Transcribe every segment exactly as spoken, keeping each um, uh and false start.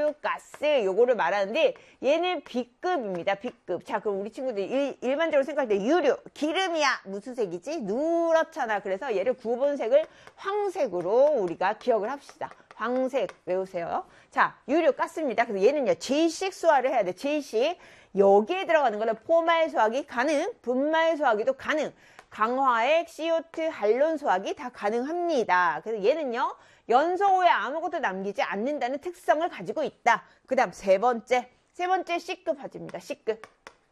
유류, 가스 요거를 말하는데 얘는 B급입니다. B급. 자, 그럼 우리 친구들이 일, 일반적으로 생각할 때 유류, 기름이야. 무슨 색이지? 누렇잖아. 그래서 얘를 구 번 색을 황색으로 우리가 기억을 합시다. 황색 외우세요. 자, 유류, 가스입니다. 그래서 얘는요, 질식 수화를 해야 돼. 질식. 여기에 들어가는 거는 포말 소화기 가능, 분말 소화기도 가능, 강화액, 씨오투, 할론 소화기 다 가능합니다. 그래서 얘는요, 연소 후에 아무것도 남기지 않는다는 특성을 가지고 있다. 그 다음 세 번째, 세 번째 C급 화재입니다. C급.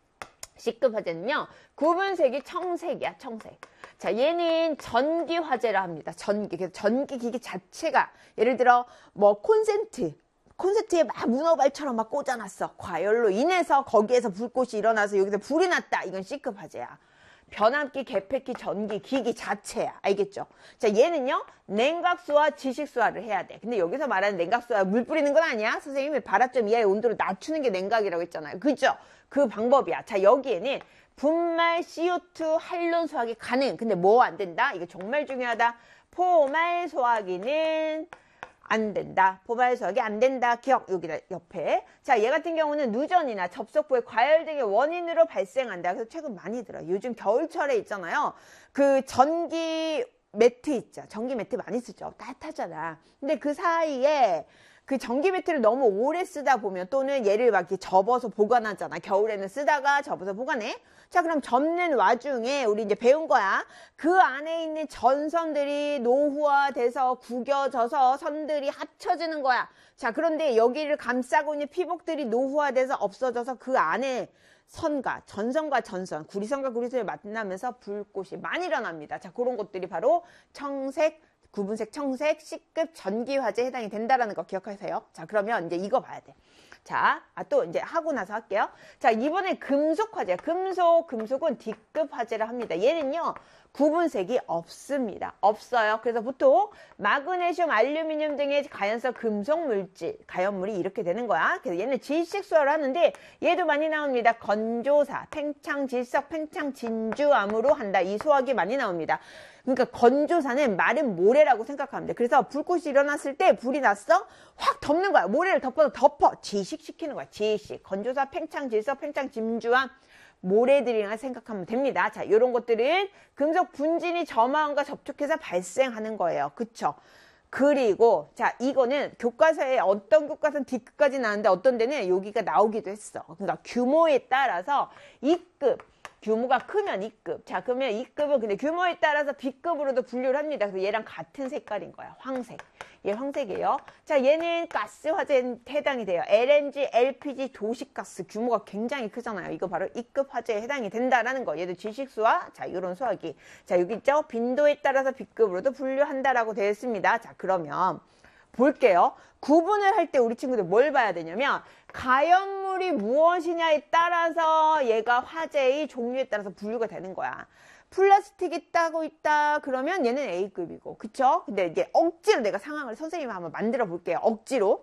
C급 화재는요, 구분색이 청색이야, 청색. 자, 얘는 전기 화재라 합니다. 전기. 그래서 전기 기기 자체가, 예를 들어, 뭐, 콘센트. 콘센트에 막 문어발처럼 막 꽂아놨어. 과열로 인해서 거기에서 불꽃이 일어나서 여기서 불이 났다. 이건 C급 화재야. 변압기, 개폐기, 전기, 기기 자체야. 알겠죠? 자, 얘는요, 냉각수와 지식수화를 해야 돼. 근데 여기서 말하는 냉각수화 물 뿌리는 건 아니야. 선생님이 바라점 이하의 온도를 낮추는 게 냉각이라고 했잖아요. 그죠? 그 방법이야. 자, 여기에는 분말, 씨오투, 할론 소화기 가능. 근데 뭐 안 된다? 이거 정말 중요하다. 포말 소화기는 안 된다. 포말 소화기 안 된다. 기억 여기다 옆에. 자, 얘 같은 경우는 누전이나 접촉부의 과열 등의 원인으로 발생한다. 그래서 최근 많이 들어요. 요즘 겨울철에 있잖아요. 그 전기 매트 있죠. 전기 매트 많이 쓰죠. 따뜻하잖아. 근데 그 사이에 그 전기 매트를 너무 오래 쓰다 보면 또는 얘를 막 이렇게 접어서 보관하잖아. 겨울에는 쓰다가 접어서 보관해. 자, 그럼 접는 와중에 우리 이제 배운 거야. 그 안에 있는 전선들이 노후화돼서 구겨져서 선들이 합쳐지는 거야. 자, 그런데 여기를 감싸고 있는 피복들이 노후화돼서 없어져서 그 안에 선과 전선과 전선, 구리선과 구리선이 만나면서 불꽃이 많이 일어납니다. 자, 그런 것들이 바로 청색, 구분색 청색 C급 전기화재에 해당이 된다라는 거 기억하세요. 자, 그러면 이제 이거 봐야 돼. 자, 아, 또 이제 하고 나서 할게요. 자, 이번에 금속 화재. 금속, 금속은 D급 화재를 합니다. 얘는요, 구분색이 없습니다. 없어요. 그래서 보통 마그네슘, 알루미늄 등의 가연성 금속 물질, 가연물이 이렇게 되는 거야. 그래서 얘는 질식 수화를 하는데 얘도 많이 나옵니다. 건조사, 팽창, 질석, 팽창, 진주암으로 한다. 이 소화기 많이 나옵니다. 그러니까 건조사는 마른 모래라고 생각하면 돼. 그래서 불꽃이 일어났을 때 불이 났어? 확 덮는 거야. 모래를 덮어서 덮어. 지식시키는 거야. 지식. 건조사, 팽창, 질석, 팽창, 진주암. 모래들이라 생각하면 됩니다. 자, 이런 것들은 금속 분진이 점화원과 접촉해서 발생하는 거예요. 그쵸? 그리고 자, 이거는 교과서에 어떤 교과서는 D급까지 나왔는데 어떤 데는 여기가 나오기도 했어. 그러니까 규모에 따라서 E급, 규모가 크면 E급. 자, 그러면 E급은 근데 규모에 따라서 B급으로도 분류를 합니다. 그래서 얘랑 같은 색깔인 거야. 황색. 얘 황색이에요. 자, 얘는 가스 화재에 해당이 돼요. 엘엔지, 엘피지, 도시가스 규모가 굉장히 크잖아요. 이거 바로 E급 화재에 해당이 된다라는 거. 얘도 질식수화. 자, 이런 수화기. 자, 여기 있죠? 빈도에 따라서 B급으로도 분류한다라고 되어 있습니다. 자, 그러면 볼게요. 구분을 할 때 우리 친구들 뭘 봐야 되냐면 가연물이 무엇이냐에 따라서 얘가 화재의 종류에 따라서 분류가 되는 거야. 플라스틱이 따고 있다 그러면 얘는 A급이고, 그쵸? 근데 이제 억지로 내가 상황을 선생님이 한번 만들어 볼게요. 억지로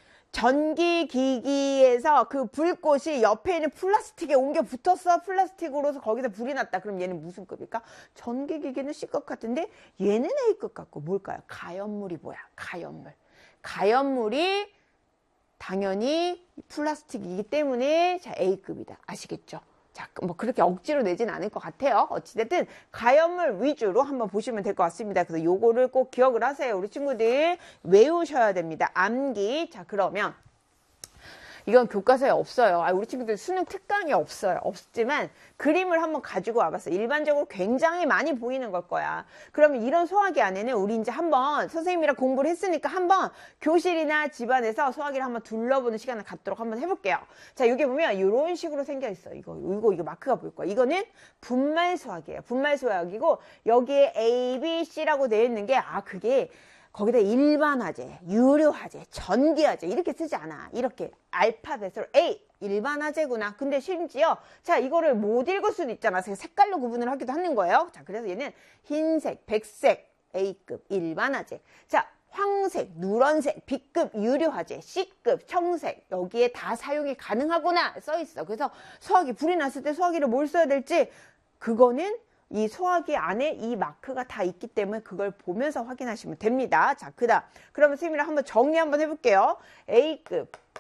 전기기기에서 그 불꽃이 옆에 있는 플라스틱에 옮겨 붙었어. 플라스틱으로서 거기서 불이 났다. 그럼 얘는 무슨 급일까? 전기기기는 C급 같은데 얘는 A급 같고 뭘까요? 가연물이 뭐야? 가연물. 가연물이 당연히 플라스틱이기 때문에 자, A급이다. 아시겠죠? 자, 뭐 그렇게 억지로 내진 않을 것 같아요. 어찌됐든 가연물 위주로 한번 보시면 될 것 같습니다. 그래서 요거를 꼭 기억을 하세요. 우리 친구들 외우셔야 됩니다. 암기. 자, 그러면 이건 교과서에 없어요. 아, 우리 친구들 수능 특강이 없어요. 없지만 그림을 한번 가지고 와봤어. 일반적으로 굉장히 많이 보이는 걸 거야. 그러면 이런 소화기 안에는 우리 이제 한번 선생님이랑 공부를 했으니까 한번 교실이나 집안에서 소화기를 한번 둘러보는 시간을 갖도록 한번 해볼게요. 자, 여기 보면 이런 식으로 생겨 있어. 이거, 이거, 이거 마크가 보일 거야. 이거는 분말 소화기예요. 분말 소화기고 여기에 A, B, C라고 되어 있는 게 아, 그게 거기다 일반 화재, 유료 화재, 전기 화재 이렇게 쓰지 않아. 이렇게 알파벳으로 A 일반 화재구나. 근데 심지어 자, 이거를 못 읽을 수도 있잖아. 그래서 색깔로 구분을 하기도 하는 거예요. 자, 그래서 얘는 흰색, 백색 A급 일반 화재. 자, 황색, 누런색, B급 유료 화재, C급 청색 여기에 다 사용이 가능하구나 써 있어. 그래서 소화기 불이 났을 때 소화기를 뭘 써야 될지 그거는 이 소화기 안에 이 마크가 다 있기 때문에 그걸 보면서 확인하시면 됩니다. 자, 그 다음 그러면 선생님이랑 한번 정리 한번 해볼게요. A급,